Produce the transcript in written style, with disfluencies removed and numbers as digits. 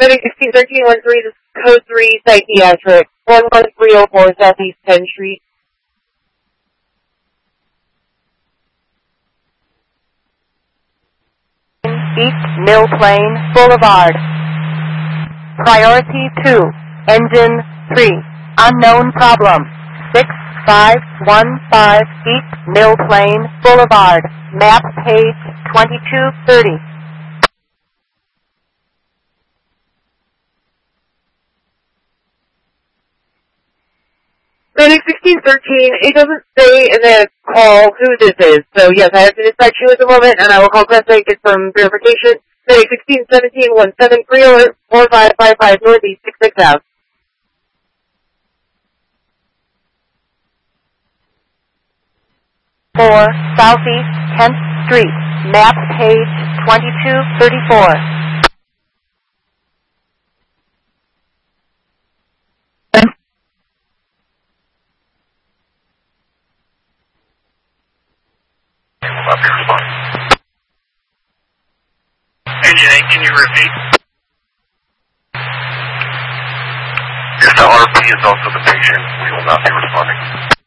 Medic 161313, this is code 3, psychiatric, 11304 Southeast 10th Street. East Mill Plain Boulevard. Priority 2, engine 3, unknown problem, 6515 East Mill Plain Boulevard, map page 2230. Medic 1613, it doesn't say in the call who this is, so yes, I have to dispatch you at the moment, and I will call Crest Lake, get some verification. Medic 1617, 1730, 4555 Northeast 66 Ave. For Southeast 10th Street, map page 2234. Engine 8, can you repeat? Yes, the RP is also the patient. We will not be responding.